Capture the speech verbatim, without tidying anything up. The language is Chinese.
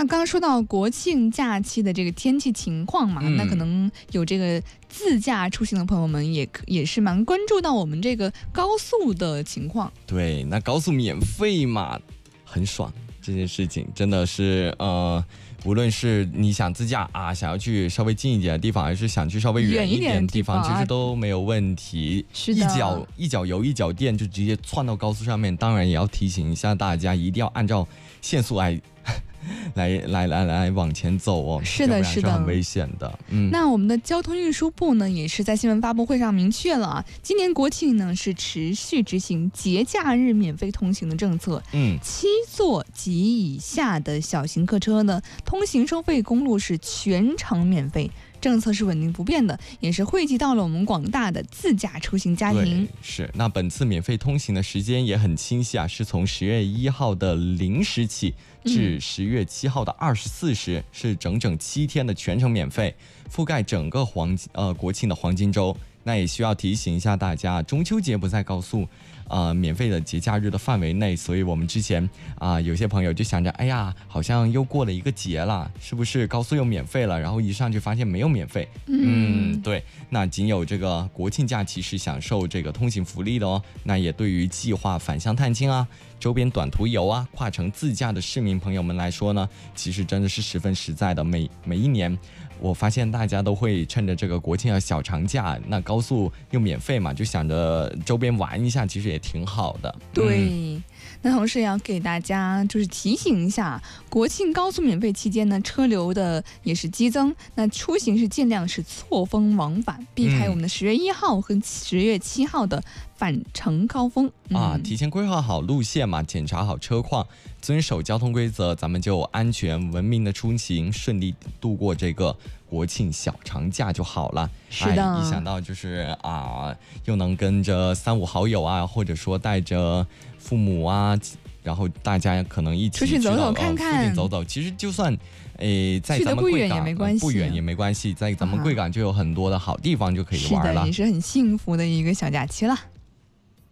那刚刚说到国庆假期的这个天气情况嘛， 嗯、 那可能有这个自驾出行的朋友们也也是蛮关注到我们这个高速的情况。 对，那高速免费嘛，很爽，这件事情真的是呃。无论是你想自驾啊，想要去稍微近一点的地方，还是想去稍微远一点的地方， 远一点的地方其实都没有问题。 是的， 一脚一脚油一脚电就直接窜到高速上面。当然也要提醒一下大家，一定要按照限速来来来来来往前走哦。 是的，是的， 很危险的。嗯， 那我们的交通运输部呢，也是在新闻发布会上明确了啊，今年国庆呢是持续执行节假日免费通行的政策。 嗯， 七座及以下的小型客车呢，通行收费公路是全程免费。政策是稳定不变的，也是惠及到了我们广大的自驾出行家庭。 是，那本次免费通行的时间也很清晰啊，是从十月一号的零时起至十月七号的二十四时、嗯，是整整七天的全程免费，覆盖整个黄呃国庆的黄金周。那也需要提醒一下大家，中秋节不在高速呃免费的节假日的范围内，所以我们之前啊、呃、有些朋友就想着，哎呀，好像又过了一个节了，是不是高速又免费了？然后一上去发现没有免费。嗯, 嗯，对，那仅有这个国庆假期是享受这个通行福利的哦。那也对于计划返乡探亲啊、周边短途游啊、跨城自驾的市民朋友们来说呢，其实真的是十分实在的。每每一年，我发现大家都会趁着这个国庆的小长假，那高速又免费嘛，就想着周边玩一下，其实也挺好的。 对。 嗯， 那同时也要给大家就是提醒一下，国庆高速免费期间呢，车流的也是激增，那出行是尽量是错峰往返，避开我们的十月一号和十月七号的返程高峰、 嗯、啊，提前规划好路线嘛，检查好车况，遵守交通规则，咱们就安全文明的出行，顺利度过这个国庆小长假就好了。 是的， 哎、一想到就是啊，又能跟着三五好友啊，或者说带着父母啊，然后大家可能一起出去走走看看、 呃、附近走走，其实就算诶在咱们贵港去得不远也没关系， 不远也没关系，在咱们贵港就有很多的好地方就可以玩了， 是的，也是很幸福的一个小假期了。